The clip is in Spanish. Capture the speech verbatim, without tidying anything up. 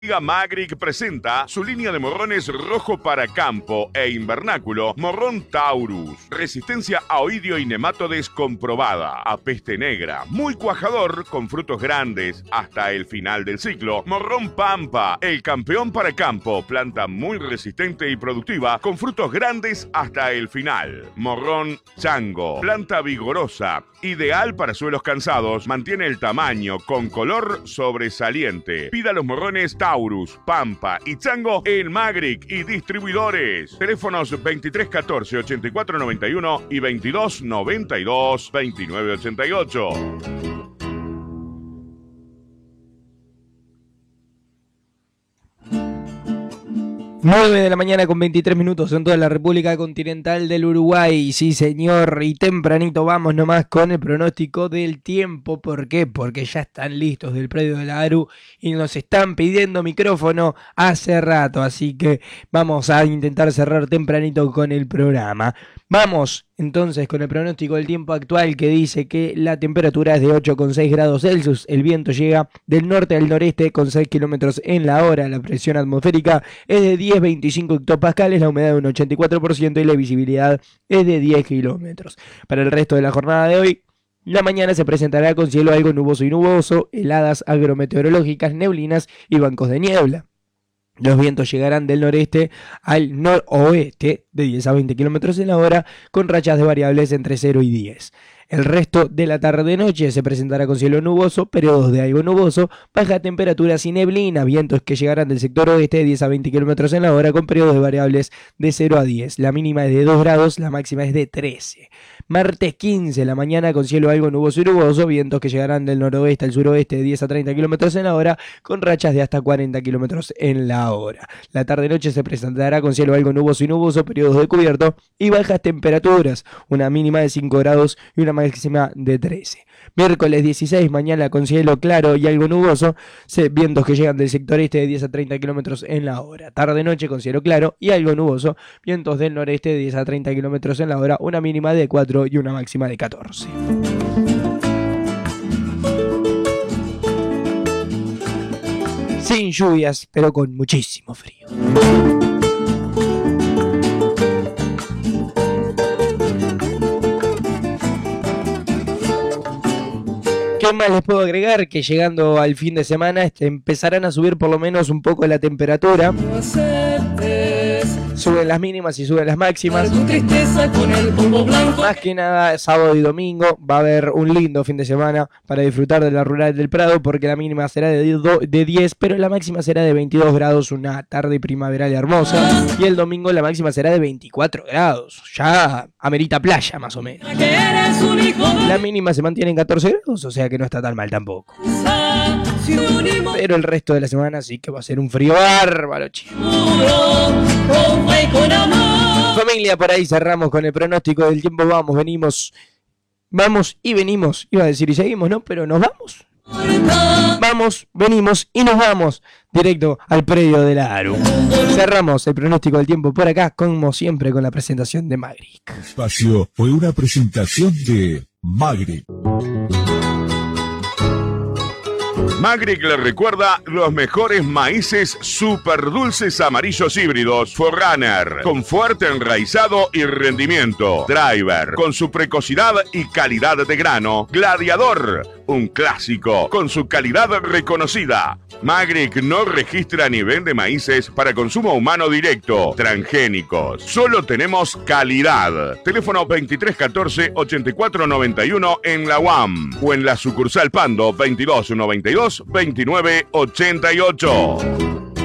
Magric presenta su línea de morrones rojo para campo e invernáculo, Morrón Taurus. Resistencia a oidio y nematodes comprobada. A peste negra, muy cuajador, con frutos grandes hasta el final del ciclo. Morrón Pampa, el campeón para campo, planta muy resistente y productiva, con frutos grandes hasta el final. Morrón Chango, planta vigorosa, ideal para suelos cansados, mantiene el tamaño, con color sobresaliente. Pida los morrones Taurus, Pampa y Chango en Magric y distribuidores. Teléfonos veintitrés catorce ochenta y cuatro noventa y uno y veintidós noventa y dos veintinueve ochenta y ocho. nueve de la mañana con veintitrés minutos en toda la República Continental del Uruguay. Sí, señor, y tempranito vamos nomás con el pronóstico del tiempo. ¿Por qué? Porque ya están listos del predio de la ARU y nos están pidiendo micrófono hace rato. Así que vamos a intentar cerrar tempranito con el programa. Vamos entonces con el pronóstico del tiempo actual, que dice que la temperatura es de ocho coma seis grados Celsius, el viento llega del norte al noreste con seis kilómetros en la hora, la presión atmosférica es de diez coma veinticinco hectopascales, la humedad de un ochenta y cuatro por ciento y la visibilidad es de diez kilómetros. Para el resto de la jornada de hoy, la mañana se presentará con cielo algo nuboso y nuboso, heladas agrometeorológicas, neblinas y bancos de niebla. Los vientos llegarán del noreste al noroeste de diez a veinte kilómetros en la hora, con rachas de variables entre cero y diez. El resto de la tarde-noche se presentará con cielo nuboso, periodos de algo nuboso, baja temperatura sin neblina, vientos que llegarán del sector oeste de diez a veinte kilómetros en la hora, con periodos de variables de cero a diez. La mínima es de dos grados, la máxima es de trece. Martes quince, la mañana con cielo algo nuboso y nuboso, vientos que llegarán del noroeste al suroeste de diez a treinta kilómetros en la hora, con rachas de hasta cuarenta kilómetros en la hora. La tarde-noche se presentará con cielo algo nuboso y nuboso, periodos de cubierto y bajas temperaturas, una mínima de cinco grados y una máxima de trece. Miércoles dieciséis, mañana con cielo claro y algo nuboso, vientos que llegan del sector este de diez a treinta kilómetros en la hora. Tarde-noche con cielo claro y algo nuboso, vientos del noreste de diez a treinta kilómetros en la hora, una mínima de cuatro y una máxima de catorce. Sin lluvias, pero con muchísimo frío. ¿Qué más les puedo agregar? Que llegando al fin de semana este, empezarán a subir por lo menos un poco la temperatura. Suben las mínimas y suben las máximas. Más que nada, sábado y domingo va a haber un lindo fin de semana para disfrutar de la rural del Prado, porque la mínima será de diez, pero la máxima será de veintidós grados, una tarde primaveral hermosa. Y el domingo la máxima será de veinticuatro grados, ya amerita playa más o menos. La mínima se mantiene en catorce grados, o sea que no está tan mal tampoco. Pero el resto de la semana sí que va a ser un frío bárbaro, chicos. Familia, por ahí cerramos con el pronóstico del tiempo. Vamos, venimos, vamos y venimos. Iba a decir y seguimos, ¿no? Pero nos vamos. Vamos, venimos y nos vamos directo al predio de la ARU. Cerramos el pronóstico del tiempo por acá, como siempre, con la presentación de Magric. Espacio fue una presentación de Magric. Magric le recuerda los mejores maíces super dulces amarillos híbridos Forerunner, con fuerte enraizado y rendimiento. Driver, con su precocidad y calidad de grano. Gladiador, un clásico, con su calidad reconocida. Magric no registra ni vende maíces para consumo humano directo, transgénicos. Solo tenemos calidad. Teléfono veintitrés catorce ochenta y cuatro noventa y uno en la U A M o en la sucursal Pando veintidós noventa y dos veintinueve ochenta y ocho.